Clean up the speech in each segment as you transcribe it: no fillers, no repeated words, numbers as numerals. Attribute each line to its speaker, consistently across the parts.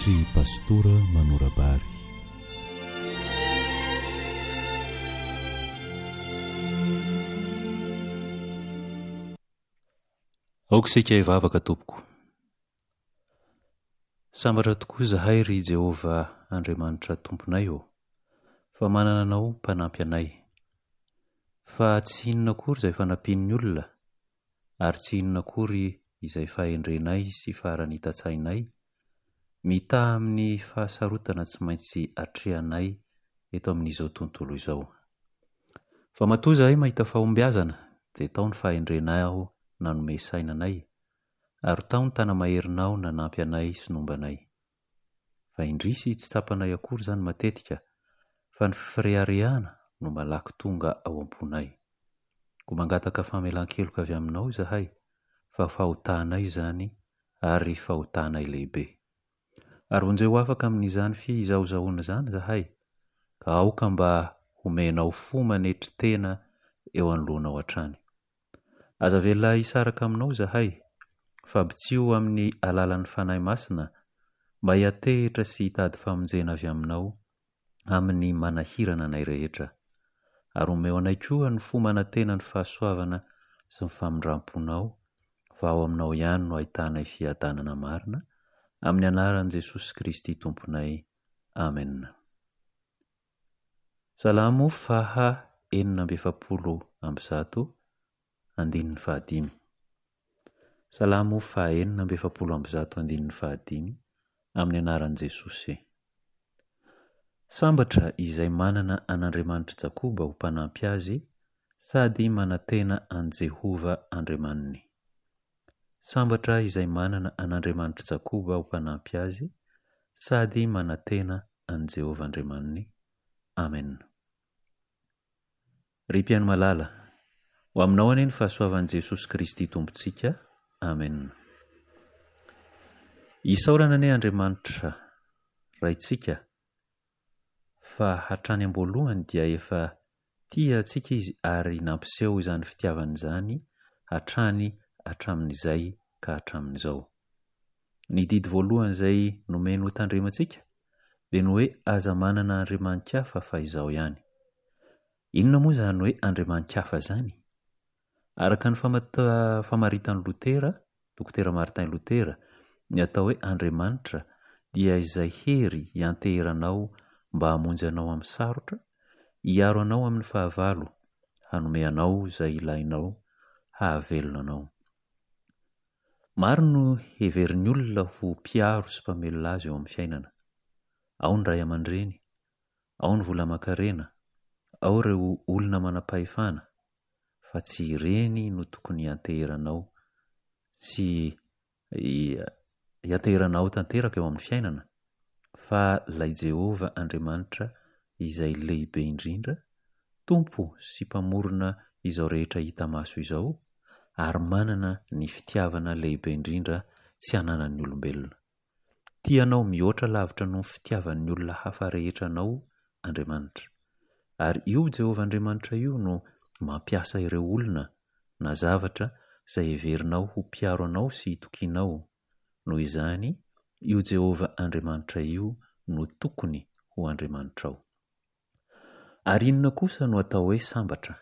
Speaker 1: ry pastora Manorabary.
Speaker 2: Aoka isika hivavaka tompoko. Sambatra tokoa zahay ry Jehovah Andriamanitra tomponay fa manana anao mpanampy anay, fa tsy inona akory izay fanampian'ny olona ary tsy inona akory izay fahendrenay sy faran'itatsainay mitaha amin'ny fahasarotana tsy maintsy atrehanay eto amin'izao tontolo izao. Fa matoa zahay mahita fahombiazana dia tao ny fahendrenao nanome sainanay ary tao ny tanamaherinao nanampy anay sy nombanay. Fa indrisy tsy tapanay akory izany matetika fa ny fireharehana no malaky tonga ao am-ponay. Ko mangataka famelan-keloka avy aminao zahay fa fahotahanay izany ary fahotahanay lehibe. Ary vonjeo afaka amin'izany fizahozahoana izany zahay ka aoka mba homenao fo manetry tena eo anoloanao hatrany. Aza velona hisaraka aminao zahay fa bitsio amin'ny alalan'ny fanahy masina mba hiatehitra sy hitady famonjena avy aminao amin'ny manahirana anay rehetra. Ary omeo anay koa ny fo manantena ny fahasoavana sy ny famindramponao fa ao aminao ihany no ahitanay fiadanana marina amin'ny anaran'i Jesosy Kristy tomponay. Amen. Salamo faha 475. Salamo faha 475 amin'ny anaran'i Jesosy. Sambatra izay manana an'Andriamanitra Jakoba ho mpanampy azy sady manantena an' Jehova Andriamaniny. Sambatra izay manana an'Andriamanitra Jakoba ho mpanampy azy sady manantena an' Jehova Andriamaniny. Amen. Ry mpiaino malala, ho aminao anie ny fahasoavan'i Jesosy Kristy tompontsika. Amen. Isaorana anie Andriamanitra raintsika fa hatrany am-boalohany dia efa tia antsika izy ary nampiseho izany fitiavana izany hatramin'izay ka hatramin'izao. Ny didy voalohany izay nomeny ho tandremantsika dia ny hoe aza manana andriaman-kafa fa izao ihany. Inona moa izany hoe andriaman-kafa izany? Araka ny famaritan'i Lotera, Dokotera Martin Lotera, ny atao hoe Andriamanitra dia izay hery hianteheranao mba hamonjy anao amin'ny sarotra, hiaro anao amin'ny fahavalo, hanome anao izay ilainao, hahavelona anao. Maro no heverin'ny olona ho mpiaro sy mpamelona azy eo amin'ny fiainana. Ao ny ray aman-dreny, ao ny vola-mankarena, ao ireo olona manam-pahefana, fa tsy ireny no tokony hianteheranao sy hianteheranao tanteraka eo amin'ny fiainana, fa ilay Jehova Andriamanitra izay lehibe indrindra, tompo sy mpamorona izao rehetra hita maso izao, ary manana ny fitiavana lehibe indrindra tsy ananan'ny olombelona. Tianao mihoatra lavitra noho ny fitiavan'ny olona hafa rehetra anao Andriamanitra. Ary io Jehova Andriamanitra io no mampiasa ireo olona na zavatra izay heverinao ho mpiaro anao sy hitokianao. Noho izany, io Jehova Andriamanitra io no tokony ho Andriamanitrao. Ary inona kosa no atao hoe sambatra?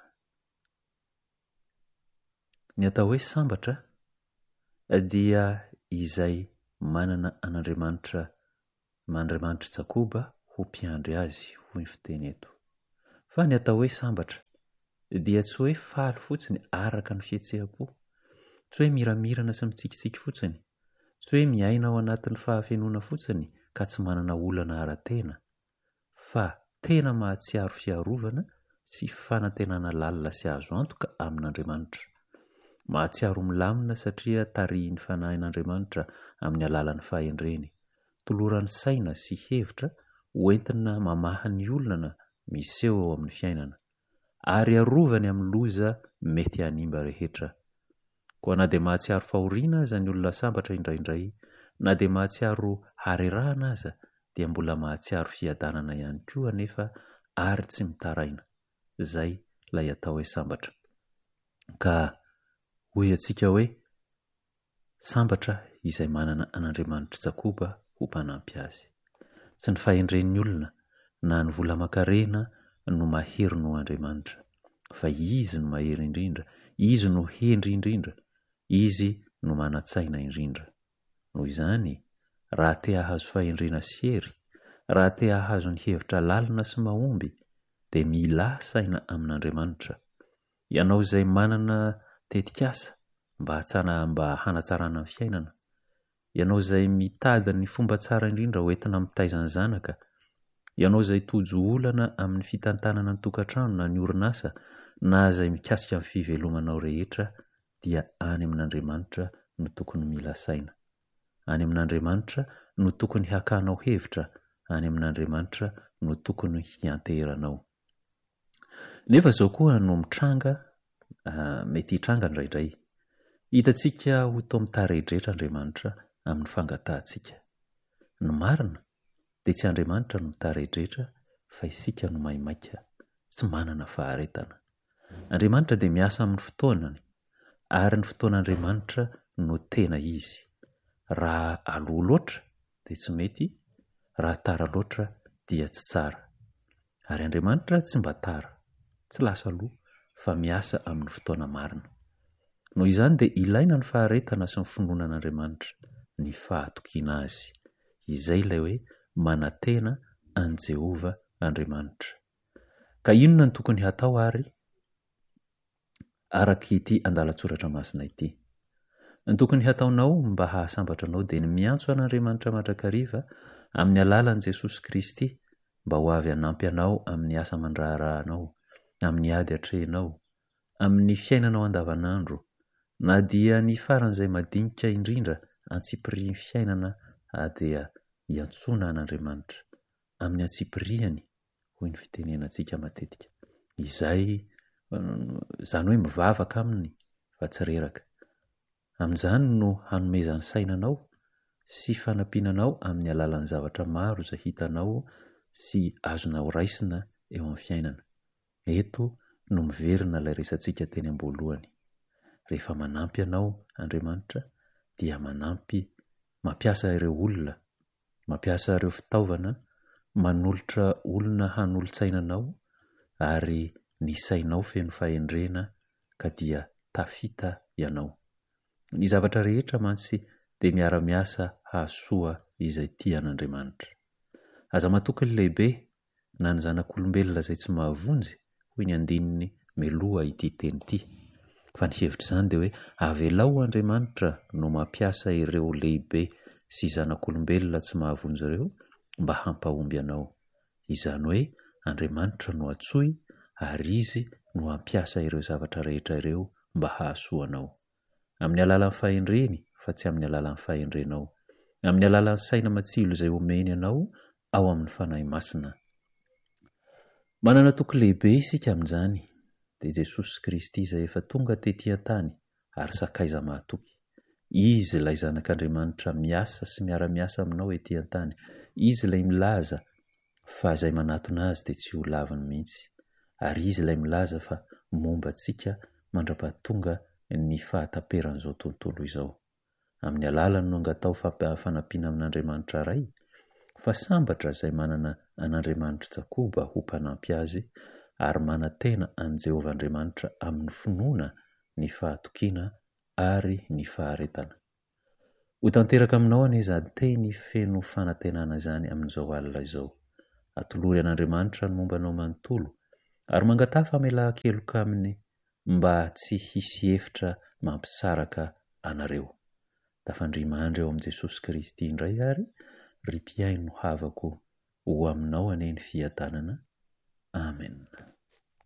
Speaker 2: Ny atao hoe sambatra dia izay manana an'Andriamanitra Jakoba ho mpiandry azy, hoy ny fiteny eto. Fa ny atao hoe sambatra dia tsy hoe faly fotsiny araka ny fihetseham-po, tsy hoe miramirana sy mitsikitsiky fotsiny, tsy hoe miaina ao anatin'ny fahafenona fotsiny ka tsy manana olana ara-tena, fa tena mahatsiaro fiarovana sy fanantenana lalina sy azo antoka amin'Andriamanitra. Mahatsiaro milamina satria tarihin'ny fanahin'Andriamanitra amin'ny alalan'ny fahendreny, toloran'ny saina sy hevitra hoentina mamaha ny olana miseho ao amin'ny fiainana, ary arovany amin'ny loza mety hanimba rehetra. Koa na dia mahatsiaro fahoriana aza ny olona sambatra indraindray, na dia mahatsiaro harerahana aza, dia mbola mahatsiaro fiadanana ihany koa anefa ary tsy mitaraina. Zay ilay atao hoe sambatra. Ka hoy antsika hoe sambatra izay manana an'Andriamanitra Jakoba ho mpanampy azy. Tsy ny fahendren'ny olona na ny vola aman-karena no mahery no Andriamanitra, fa izy no mahery indrindra, izy no hendry indrindra, izy no manatsaina indrindra. Noho izany, raha te hahazo fahendrena sy hery, raha te hahazo ny hevitra lalina sy mahomby, dia mila saina amin'Andriamanitra. Ianao izay manana tetikasa mba hanatsarana ny fiainana, ianao izay mitady ny fomba tsara indrindra hoentina mitaiza ny zanaka, ianao izay tojo olana amin'ny fitantanana ny tokantrano na ny orinasa, na izay mikasika amin'ny fivelomanao rehetra, dia any amin'Andriamanitra no tokony mila saina. Any amin'Andriamanitra no tokony hakanao hevitra, any amin'Andriamanitra no tokony hianteranao. Nefa izao koa no mitranga, mety hitranga indraindray. Hitantsika ho tao mitareidretra Andriamanitra amin'ny fangatantsika. Ny marina dia tsy Andriamanitra no mitareidretra, fa isika no maimaika, tsy manana faharetana. Andriamanitra dia miasa amin'ny fotoanany, ary ny fotoan'Andriamanitra no tena izy. Raha aloha loatra dia tsy mety, raha tara loatra dia tsy tsara. Ary Andriamanitra tsy mba tara, tsy lasa aloha, fa miasa amin'ny fotoana marina. Noho izany dia ilaina ny faharetana sy ny finoanan'Andriamanitra, ny fahatokiana azy. Izay ilay hoe manantena an Jehova Andriamanitra. Ka inona no tokony hatao ary? Araka ity andalatsoratra masina ity. Ny tokony hataonao mba hahasambatra anao dia ny miantso an'Andriamanitra mandrakariva amin'ny alalan'i Jesosy Kristy, mba ho avy hanampy anao amin'ny asa aman-draharahanao, amin'ny ady atrehinao, amin'ny fiainanao andavanandro, na dia ny faran'izay madinika indrindra antsipiriany fiainana dia hiantsoana an'Andriamanitra. Amin'ny antsipiriany, hoy ny fitenenantsika matetika. Izany hoe mivavaka aminy, fa tsy reraka. Amin'izany no hanomezany sainanao sy fanampinanao amin'ny alalan'ny zavatra maro izay hitanao sy azonao raisina eo amin'ny fiainana. Eto no miverina ilay resantsika teny am-boalohany. Rehefa manampy anao Andriamanitra dia mampiasa ireo olona, mampiasa ireo fitaovana, manolotra olona hanolotsainanao, ary ny sainao feno fahendrena ka dia tafita ianao. Ny zavatra rehetra mantsy dia miara-miasa hahasoa izay tian'Andriamanitra. Aza matoky ny lehibe na ny zanak'olombelona izay tsy mahavonjy, hoy ny andininy meloha ity teny ity. Fa ny hevitra izany dia hoe avelao Andriamanitra no mampiasa ireo lehibe sy zanak'olombelona tsy mahavonjy ireo mba hampahomby anao. Izany hoe Andriamanitra no atsoy, ary izy no hampiasa ireo zavatra rehetra ireo mba hahasoa anao. Amin'ny alalan'ny fahendreny, fa tsy amin'ny alalan'ny fahendrenao. Amin'ny alalan'ny saina matsilo izay omeny anao ao amin'ny fanahy masina. Manana toky lehibe isika amin'izany, dia Jesosy Kristy izay efa tonga tetỳ an-tany ary sakaiza mahatoky. Izy ilay zanak'Andriamanitra miasa sy miara-miasa aminao etỳ an-tany. Izy ilay milaza fa izay manatona azy dia tsy ho laviny mihitsy. Ary izy ilay milaza fa momba antsika mandra-pahatonga ny fahataperan'izao tontolo izao. Amin'ny alalany no angatao fanampiana amin'Andriamanitra ray, fa sambatra izay manana an'Andriamanitra Jakoba ho mpanampy azy, ary manantena an Jehova Andriamanitra amin'ny finoana, ny fahatokiana ary ny faharetana. Ho tanteraka aminao anie izany teny feno fanantenana izany amin'izao alina izao. Atolory an'Andriamanitra ny mombanao manontolo, ary mangatà famelan-keloka aminy mba tsy hisy hefitra mampisaraka anareo. Tafandrimandry eo amin'i Jesosy Kristy indray ary, ry mpiaino havako ho aminao anie ny fiadanana. Amen.